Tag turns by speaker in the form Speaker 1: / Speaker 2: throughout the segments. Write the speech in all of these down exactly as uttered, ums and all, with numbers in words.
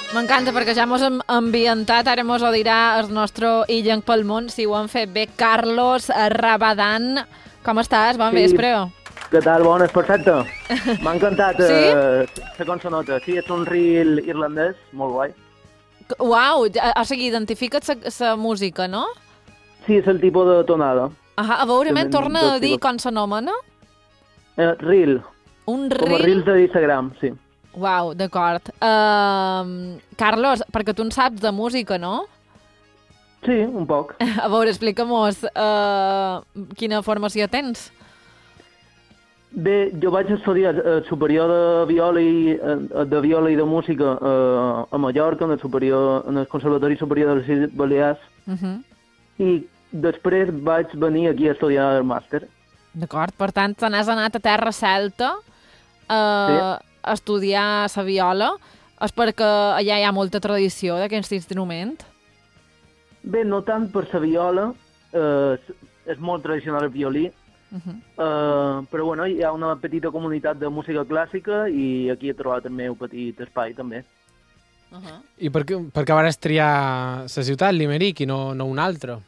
Speaker 1: M'encanta perquè ja mos hem ambientat, ara mos ho dirà el nostre illenc pel món, si ho han fet bé. Carlos Rabadán, com estàs? Bon
Speaker 2: Sí.
Speaker 1: vespre.
Speaker 2: Què tal? Bones, perfecte. M'ha encantat
Speaker 1: Sí?
Speaker 2: eh, la consonota. Sí, és un reel irlandès, molt guai.
Speaker 1: Uau, o sigui, identifica't la música, no?
Speaker 2: Sí, és el tipus de tonada.
Speaker 1: Ah, a veure,
Speaker 2: Tenen
Speaker 1: men, torna
Speaker 2: dos
Speaker 1: a dir
Speaker 2: tipus.
Speaker 1: com s'anomena.
Speaker 2: Eh, reel,
Speaker 1: Un
Speaker 2: com a
Speaker 1: reel?
Speaker 2: reels d'Instagram, sí.
Speaker 1: Uau, d'acord. Uh, Carlos, perquè tu en saps de música, no?
Speaker 2: Sí, un poc.
Speaker 1: A veure, explica-mos uh, quina formació tens.
Speaker 2: Bé, jo vaig estudiar eh, superior de viola i eh, de viola i de música eh, a Mallorca, en el, superior, en el Conservatori Superior de les Illes Balears,
Speaker 1: Uh -huh.
Speaker 2: i després vaig venir aquí a estudiar el màster.
Speaker 1: D'acord, per tant, te n'has anat a terra celta uh, a estudiar la viola. És perquè allà hi ha molta tradició d'aquest instrument?
Speaker 2: Bé, no tant per la viola, eh, és molt tradicional el violí,
Speaker 1: Uh -huh.
Speaker 2: Uh, però bueno, hi ha una petita comunitat de música clàssica i aquí he trobat el meu petit espai també.
Speaker 1: Uh -huh.
Speaker 3: I per què, per què vas triar la ciutat, Limerick, i no, no una altra?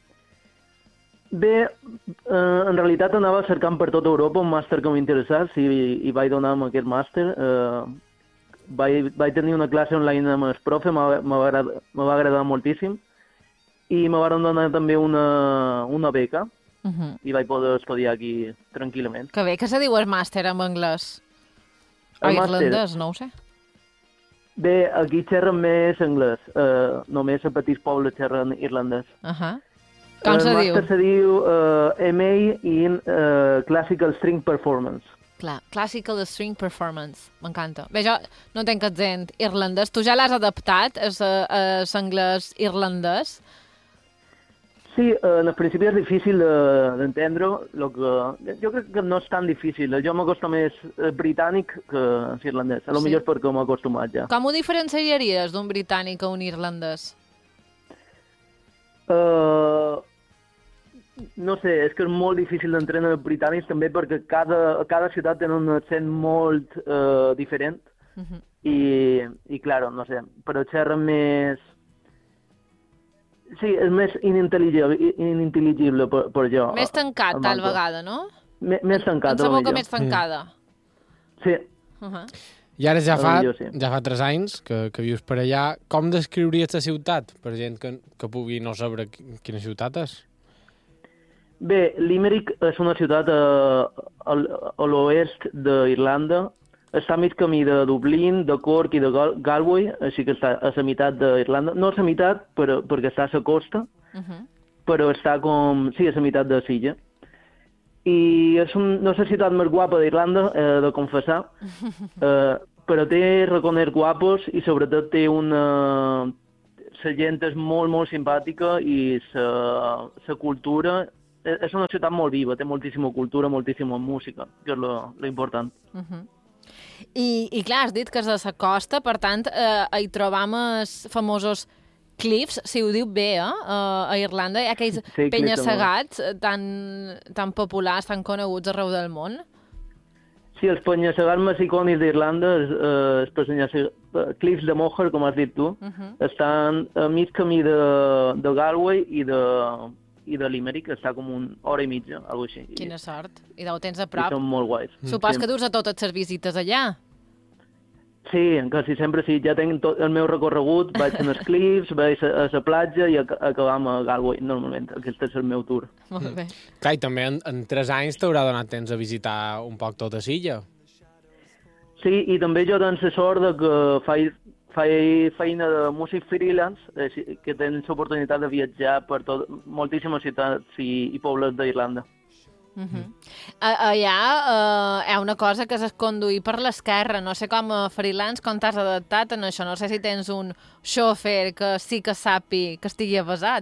Speaker 2: Bé, uh, en realitat anava cercant per tota Europa un màster que m'interessés i, i vaig donar amb aquest màster. Uh, vaig, vaig tenir una classe online amb el profe, m'ha m'ha agradar, va agradar moltíssim, i me van donar també una, una beca,
Speaker 1: Uh -huh.
Speaker 2: i vaig poder estudiar aquí tranquil·lament.
Speaker 1: Que bé, que se diu el màster en anglès? O
Speaker 2: El màster?
Speaker 1: irlandès, no ho sé.
Speaker 2: Bé, aquí xerren més anglès, uh, només a petits pobles xerren irlandès.
Speaker 1: Uh -huh. Com se
Speaker 2: el
Speaker 1: diu?
Speaker 2: màster se diu uh, M A in uh, Classical String Performance.
Speaker 1: Clar, Classical String Performance. M'encanta. Bé, jo no tenc accent irlandès. Tu ja l'has adaptat, a l'anglès irlandès?
Speaker 2: Sí, uh, en el principi és difícil de- d'entendre, lo que jo crec que no és tan difícil. Jo m'acosto més eh, britànic que irlandès. A lo
Speaker 1: Sí.
Speaker 2: millor perquè m'he acostumat ja.
Speaker 1: Com ho diferenciaries d'un britànic a un irlandès?
Speaker 2: Uh, no sé, és que és molt difícil d'entrenar els britànics també perquè cada, cada ciutat té un accent molt uh, diferent
Speaker 1: Uh -huh.
Speaker 2: i, i claro, no sé, però xerren més... Sí, és més inintel·ligible, inintel·ligible per, per jo.
Speaker 1: Més tancat,
Speaker 2: el
Speaker 1: tal
Speaker 2: manco.
Speaker 1: vegada, no?
Speaker 2: M més tancat,
Speaker 1: En
Speaker 2: a lo
Speaker 1: sa boca
Speaker 2: millor.
Speaker 1: més tancada.
Speaker 2: Sí,
Speaker 1: Uh -huh.
Speaker 3: I ara ja
Speaker 2: A
Speaker 3: fa,
Speaker 2: millor sí.
Speaker 3: ja fa tres anys que, que vius per allà. Com descriuries la ciutat per gent que, que pugui no saber qui- quina ciutat és?
Speaker 2: bé, Limerick és una ciutat a, a, a l'oest d'Irlanda. Està a mig camí de Dublín, de Cork i de Gal Galway, així que està a la meitat d'Irlanda. No a la meitat, però, perquè està a la costa,
Speaker 1: Uh -huh.
Speaker 2: però està com... Sí, a la meitat de l'illa. I és un, no és la ciutat més guapa d'Irlanda, he de confessar, eh, però té reconers guapos i sobretot té una... La gent és molt, molt simpàtica i la la cultura... És és una ciutat molt viva, té moltíssima cultura, moltíssima música, que és lo, lo important.
Speaker 1: Uh -huh. I, I clar, has dit que és de la costa, per tant, eh, hi trobam els famosos cliffs, si ho diu bé, eh? Uh, a Irlanda hi ha aquells
Speaker 2: Sí, cliffs,
Speaker 1: penya-segats eh, tan, tan populars, tan coneguts arreu del món.
Speaker 2: Sí, els penya-segats més icònics d'Irlanda, els, eh, els penya-segats, Cliffs de Moher, com has dit tu,
Speaker 1: Uh -huh.
Speaker 2: estan a mig camí de, de Galway i de, i de Limerick, està com una hora i mitja, alguna cosa així.
Speaker 1: Quina sort. I ho tens a
Speaker 2: I
Speaker 1: prop.
Speaker 2: són molt guais.
Speaker 1: Supos
Speaker 2: Sí.
Speaker 1: que dus a totes les visites allà.
Speaker 2: Sí, quasi sempre sí. Ja tinc tot el meu recorregut, vaig als Cliffs, vaig a la platja i ac acabam a Galway, normalment. Aquest és el meu tour.
Speaker 1: Molt bé.
Speaker 3: Clar, i també en, en tres anys t'haurà donat temps a visitar un poc tota l'illa.
Speaker 2: Sí, i també jo tinc la sort de que faig, faig feina de músic freelance, eh, sí, que tens l'oportunitat de viatjar per tot, moltíssimes ciutats i, i pobles d'Irlanda.
Speaker 1: Uh -huh. a, allà uh, hi ha una cosa que és conduir per l'esquerra. No sé com a freelance com t'has adaptat en això. No sé si tens un xòfer que sí que sapi que estigui avasat.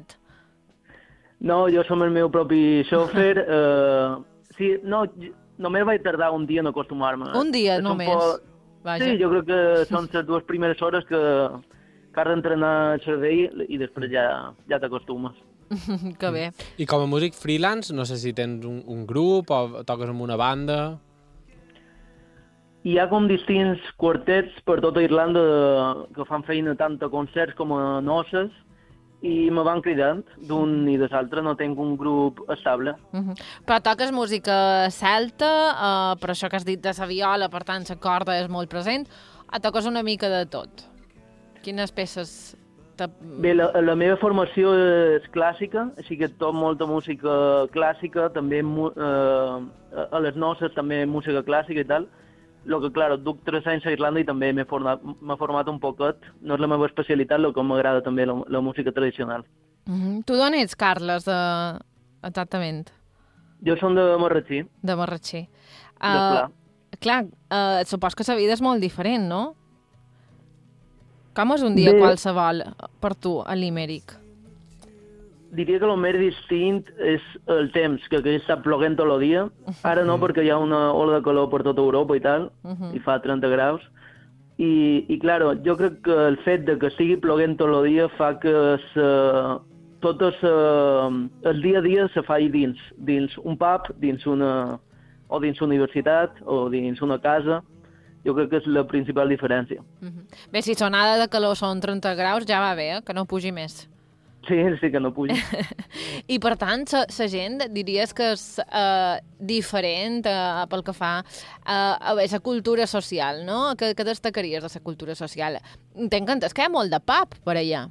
Speaker 2: No, jo som el meu propi xòfer. eh, sí, no, j- només vaig tardar un dia en acostumar-me.
Speaker 1: Un dia
Speaker 2: És un
Speaker 1: només?
Speaker 2: poc-
Speaker 1: Vaja.
Speaker 2: Sí, jo crec que són les dues primeres hores que, que has d'entrenar el cervell i després ja, ja t'acostumes.
Speaker 1: Que bé.
Speaker 3: I com a músic freelance, no sé si tens un, un grup o toques amb una banda.
Speaker 2: hi ha com distints quartets per tota Irlanda de, que fan feina tant a concerts com a noces, i me van cridant d'un i de l'altre, no tinc un grup estable.
Speaker 1: Uh -huh. Però toques música celta, uh, per això que has dit de la viola, per tant la corda és molt present, o toques una mica de tot? Quines peces... Te...
Speaker 2: Bé, la, la meva formació és clàssica, així que tot molta música clàssica, també eh, a les noces també música clàssica i tal. El que, clar, duc tres anys a Irlanda i també m'he format, format un poquet. No és la meva especialitat, el que m'agrada també la, la música tradicional.
Speaker 1: Uh -huh. Tu d'on ets, Carles, de... exactament?
Speaker 2: Jo som de Marratxí.
Speaker 1: De Marratxí.
Speaker 2: Uh, de Pla.
Speaker 1: Clar, uh, supos que la vida és molt diferent, no? Com és un dia
Speaker 2: Bé,
Speaker 1: qualsevol per tu a Limerick?
Speaker 2: Diria que el més distint és el temps, que aquí està ploguent tot el dia. Ara no, perquè hi ha una ola de calor per tota Europa i tal, uh -huh. i fa trenta graus. I, i clar, jo crec que el fet de que estigui ploguent tot el dia fa que se, tot se, el dia a dia se faci dins, dins un pub, dins una, o dins una universitat, o dins una casa. Jo crec que és la principal diferència.
Speaker 1: Uh -huh. Bé, si sonada de calor són trenta graus, ja va bé, eh? Que no pugi més.
Speaker 2: Sí, sí que no pugi.
Speaker 1: I, per tant, la gent diries que és uh, diferent uh, pel que fa uh, a la cultura social, no? Què, què destacaries de la cultura social? Entenc entès que hi ha molt de pub per allà.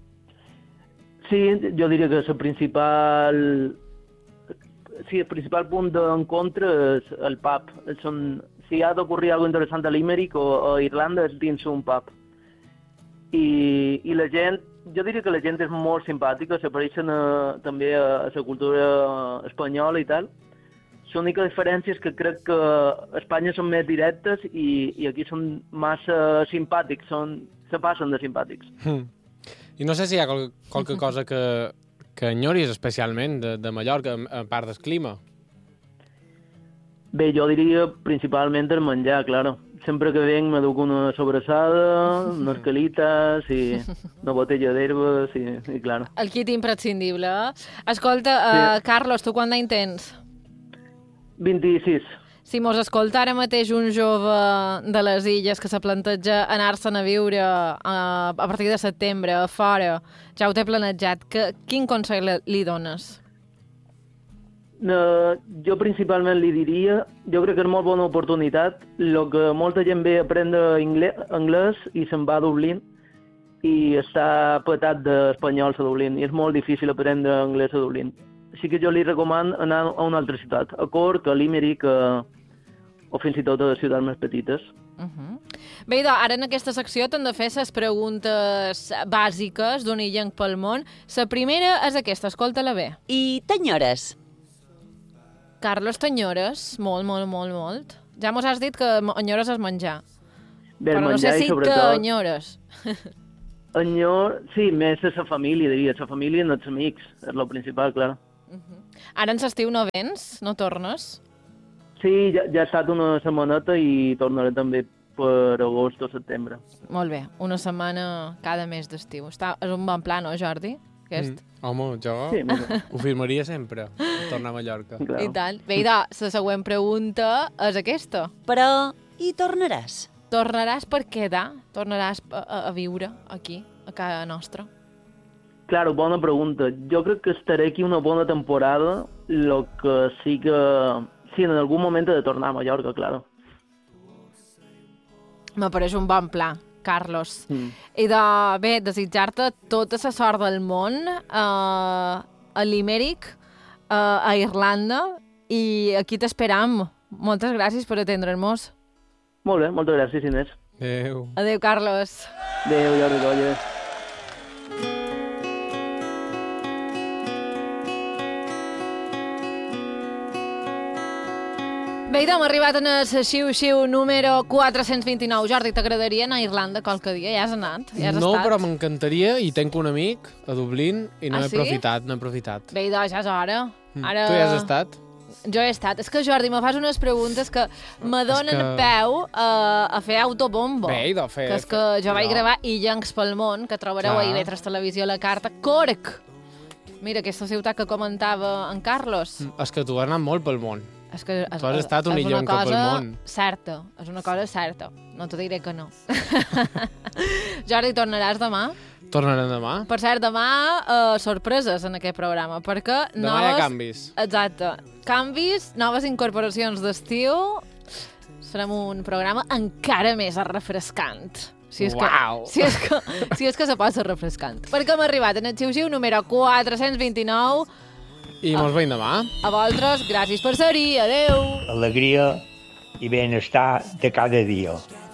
Speaker 2: Sí, jo diria que la principal... Sí, el principal punt d'encontre és el pub. Són... Si ha d'ocorrir alguna cosa interessant a Limerick o a Irlanda és dins un pub. I, i la gent, jo diria que la gent és molt simpàtica, s'apareixen també a, a la cultura espanyola i tal. L'única diferència és que crec que a Espanya són més directes i, i aquí són massa simpàtics, són, se passen de simpàtics.
Speaker 3: Mm. I no sé si hi ha qual, qualque cosa que, que enyoris especialment de, de Mallorca, a part del clima.
Speaker 2: Bé, jo diria principalment el menjar, claro. Sempre que venc m'aduc una sobrassada, unes calites i una botella d'herbes i, i claro.
Speaker 1: El kit imprescindible. Escolta, uh, sí. Carlos, tu quant d'any tens?
Speaker 2: vint-i-sis.
Speaker 1: Si mos escolta ara mateix un jove de les illes que se planteja anar-se'n a viure uh, a partir de setembre, a fora, ja ho té planejat, que, quin consell li dones?
Speaker 2: Uh, jo principalment li diria, jo crec que és molt bona oportunitat, el que molta gent ve a aprendre anglès, anglès i se'n va a Dublín i està petat d'espanyols a Dublín i és molt difícil aprendre anglès a Dublín. Així que jo li recomano anar a una altra ciutat, a Cork, a Limerick, a... o fins i tot a ciutats més petites.
Speaker 1: Uh -huh. Bé, idò, ara en aquesta secció t'han de fer les preguntes bàsiques d'un illenc pel món. La primera és aquesta, escolta-la bé.
Speaker 4: I t'enyores?
Speaker 1: Carlos, t'enyores? Molt, molt, molt, molt. Ja mos has dit que enyores és menjar.
Speaker 2: Bé,
Speaker 1: però no sé si
Speaker 2: sobretot...
Speaker 1: t'enyores.
Speaker 2: Enyor... Sí, més a la família, diria. La família i els amics, és el principal, clar.
Speaker 1: Uh -huh. Ara en l'estiu no vens? No tornes?
Speaker 2: Sí, ja, ja ha estat una setmaneta i tornaré també per agost o setembre.
Speaker 1: Molt bé, una setmana cada mes d'estiu. Està... És un bon pla, no, Jordi? Aquest?
Speaker 3: Mm, home, jo
Speaker 2: sí,
Speaker 3: ho firmaria sempre, tornar a Mallorca.
Speaker 2: Claro.
Speaker 1: I tant. Bé, idò, la següent pregunta és aquesta.
Speaker 4: Però hi tornaràs?
Speaker 1: Tornaràs per quedar? Tornaràs a, a, a viure aquí, a casa nostra?
Speaker 2: Claro, bona pregunta. Jo crec que estaré aquí una bona temporada, lo que sí que... Sí, en algun moment he de tornar a Mallorca, claro.
Speaker 1: M'apareix un bon pla, Carlos.
Speaker 2: Mm.
Speaker 1: I de, bé, desitjar-te tota la sort del món eh, a Limerick, eh, a Irlanda, i aquí t'esperam. Moltes gràcies per atendre'ns.
Speaker 2: Molt bé, moltes gràcies, Inés.
Speaker 3: Adéu.
Speaker 1: Adéu, Carlos.
Speaker 2: Adéu, Jordi Colla.
Speaker 1: Bé, idò, hem arribat en el xiu-xiu número quatre-cents vint-i-nou. Jordi, t'agradaria anar a Irlanda qualque dia? Ja has anat? Ja has
Speaker 3: no,
Speaker 1: estat?
Speaker 3: però m'encantaria, i tenc un amic a Dublín i no
Speaker 1: Ah,
Speaker 3: he
Speaker 1: sí?
Speaker 3: aprofitat, no he aprofitat.
Speaker 1: Bé, idò, ja és hora.
Speaker 3: Mm.
Speaker 1: Ara...
Speaker 3: Tu ja has estat?
Speaker 1: Jo he estat. És que, Jordi, me fas unes preguntes que me donen
Speaker 3: que-
Speaker 1: peu a, a fer autobombo.
Speaker 3: Bé, idò, fer...
Speaker 1: Que és que jo vaig
Speaker 3: no.
Speaker 1: gravar Illencs pel món, que trobareu
Speaker 3: Clar.
Speaker 1: a I V tres Televisió a la carta. Cork! Mira, aquesta ciutat que comentava en Carlos.
Speaker 3: És que tu has anat molt pel món.
Speaker 1: És que és,
Speaker 3: Tu has estat un
Speaker 1: és una
Speaker 3: illonca pel
Speaker 1: cosa
Speaker 3: món.
Speaker 1: certa, és una cosa certa. No t'ho diré que no. Jordi, tornaràs demà?
Speaker 3: Tornarem demà.
Speaker 1: Per cert, demà uh, sorpreses en aquest programa, perquè
Speaker 3: Demà
Speaker 1: noves...
Speaker 3: hi ha canvis.
Speaker 1: Exacte. Canvis, noves incorporacions d'estiu. Serem un programa encara més refrescant. Si és,
Speaker 3: Uau.
Speaker 1: que, si, és que, si és que se pot ser refrescant. Perquè hem arribat en el xiu-xiu número quatre-cents vint-i-nou.
Speaker 3: I mos veiem demà.
Speaker 1: A vosaltres, gràcies per ser-hi. Adeu.
Speaker 5: Alegria i benestar de cada dia.